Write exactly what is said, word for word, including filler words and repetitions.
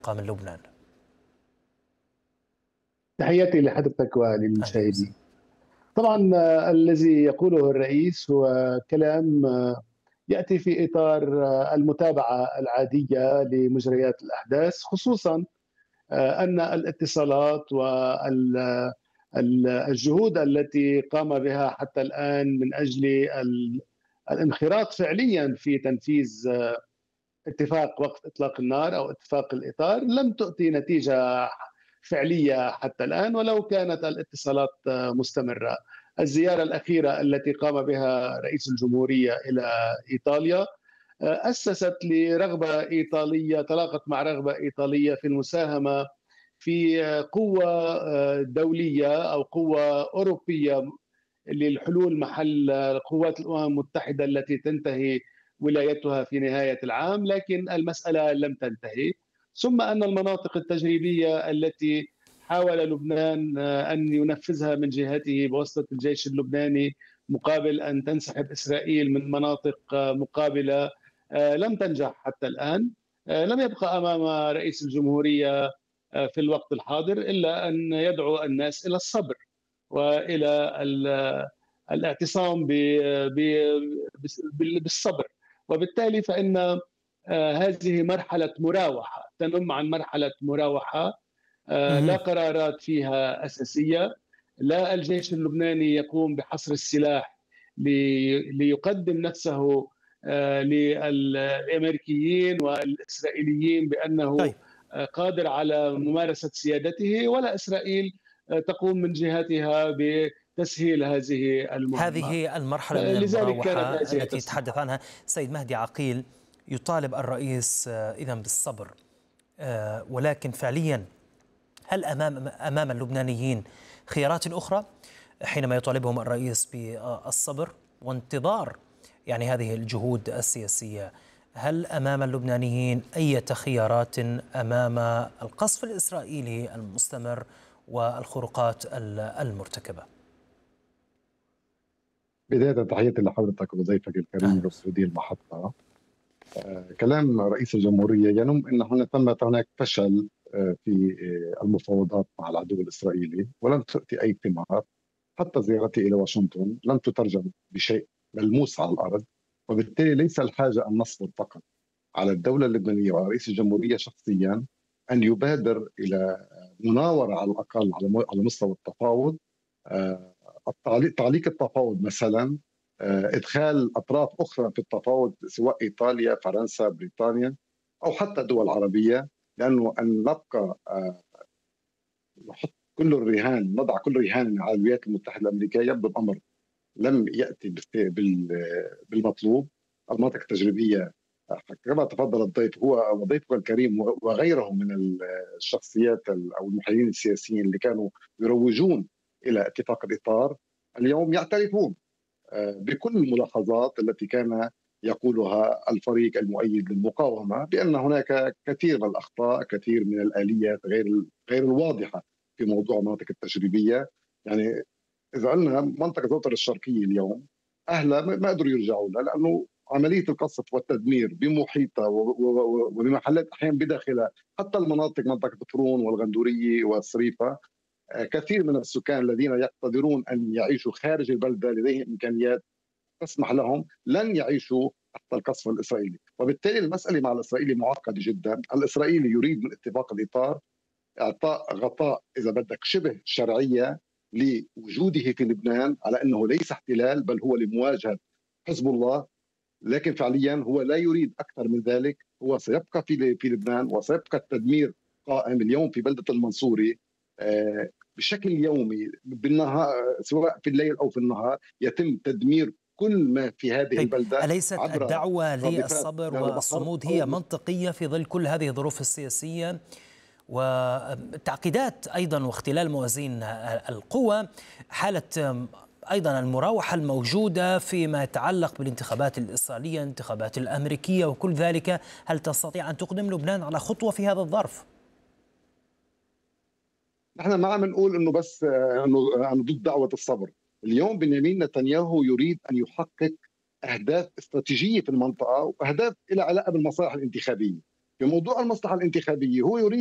من لبنان. تحياتي لحضرتك وللمشاهدين. طبعا الذي يقوله الرئيس هو كلام يأتي في إطار المتابعة العادية لمجريات الأحداث، خصوصا أن الاتصالات والجهود التي قام بها حتى الآن من أجل الانخراط فعليا في تنفيذ اتفاق وقف إطلاق النار أو اتفاق الإطار لم تؤتي نتيجة فعلية حتى الآن، ولو كانت الاتصالات مستمرة. الزيارة الأخيرة التي قام بها رئيس الجمهورية إلى إيطاليا أسست لرغبة إيطالية، تلاقت مع رغبة إيطالية في المساهمة في قوة دولية أو قوة أوروبية للحلول محل قوات الأمم المتحدة التي تنتهي ولايتها في نهاية العام، لكن المسألة لم تنتهي. ثم أن المناطق التجريبية التي حاول لبنان أن ينفذها من جهته بواسطة الجيش اللبناني مقابل أن تنسحب إسرائيل من مناطق مقابلة لم تنجح حتى الآن. لم يبقى أمام رئيس الجمهورية في الوقت الحاضر إلا أن يدعو الناس إلى الصبر وإلى الاعتصام بالصبر، وبالتالي فإن هذه مرحلة مراوحة تنم عن مرحلة مراوحة، لا قرارات فيها أساسية، لا الجيش اللبناني يقوم بحصر السلاح ليقدم نفسه للأمريكيين والإسرائيليين بأنه طيب. قادر على ممارسة سيادته، ولا إسرائيل تقوم من جهتها بتسهيل هذه المهمة. هذه المرحلة من المراوحة التي تحدث عنها سيد مهدي عقيل. يطالب الرئيس إذن بالصبر، ولكن فعليا هل أمام أمام اللبنانيين خيارات أخرى حينما يطالبهم الرئيس بالصبر وانتظار يعني هذه الجهود السياسية؟ هل أمام اللبنانيين أي خيارات أمام القصف الإسرائيلي المستمر والخروقات المرتكبة؟ بداية تحياتي لحضرتك وضيفك الكريم رصيدي المحطة. آه، كلام رئيس الجمهورية ينم أن هنا ثمة هناك فشل آه، في آه، المفاوضات مع العدو الإسرائيلي ولم تؤتي أي ثمار. حتى زيارتي إلى واشنطن لم تترجم بشيء ملموس على الأرض، وبالتالي ليس الحاجة أن نصبر فقط على الدولة اللبنانية ورئيس الجمهورية شخصيا أن يبادر إلى مناورة على الأقل على مستوى التفاوض. تعليق التفاوض مثلا، إدخال أطراف أخرى في التفاوض سواء إيطاليا، فرنسا، بريطانيا أو حتى دول عربية، لأنه أن نبقى نحط كل الرهان نضع كل رهان على الولايات المتحدة الأمريكية يبدو الأمر لم يأتي بالمطلوب. المناطق التجريبية كما تفضل الضيف هو وضيفك الكريم وغيرهم من الشخصيات أو المحللين السياسيين اللي كانوا يروجون إلى اتفاق الإطار اليوم يعترفون بكل الملاحظات التي كان يقولها الفريق المؤيد للمقاومة، بأن هناك كثير من الأخطاء، كثير من الآليات غير غير الواضحة في موضوع المناطق التجريبية. يعني إذا قلنا منطقة زوطر الشرقية اليوم أهلها ما قدروا يرجعوا لها، لأنه عملية القصف والتدمير بمحيطها وبمحلات أحيانا بداخلها، حتى المناطق منطقة فرون والغندورية والصريفة، كثير من السكان الذين يقتدرون أن يعيشوا خارج البلدة لديهم إمكانيات تسمح لهم لن يعيشوا تحت القصف الإسرائيلي. وبالتالي المسألة مع الإسرائيلي معقدة جدا. الإسرائيلي يريد من اتفاق الإطار إعطاء غطاء إذا بدك شبه شرعية لوجوده في لبنان على أنه ليس احتلال بل هو لمواجهة حزب الله، لكن فعليا هو لا يريد أكثر من ذلك. هو سيبقى في في لبنان وسيبقى التدمير قائم. اليوم في بلدة المنصوري بشكل يومي بالنهار سواء في الليل أو في النهار يتم تدمير كل ما في هذه البلدة. أليست الدعوة للصبر والصمود هي منطقية في ظل كل هذه الظروف السياسية والتعقيدات أيضا واختلال موازين القوى، حالة أيضا المراوحة الموجودة فيما يتعلق بالانتخابات الإسرائيلية، الانتخابات الأمريكية وكل ذلك؟ هل تستطيع أن تقدم لبنان على خطوة في هذا الظرف؟ نحن ما عم نقول انه بس انه ضد دعوه الصبر. اليوم بنيامين نتنياهو يريد ان يحقق اهداف استراتيجيه في المنطقه واهداف لها علاقه بالمصالح الانتخابيه. بموضوع المصلحة الانتخابية هو يريد